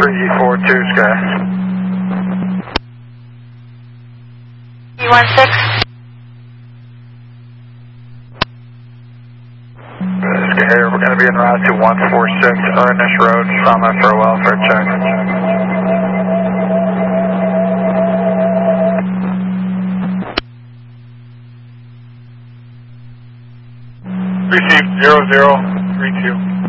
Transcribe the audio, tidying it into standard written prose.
342 Sky. E16. Sky Air, we're going to be en route to 146 Ernest Road, Summit for a welfare check. Received 0032.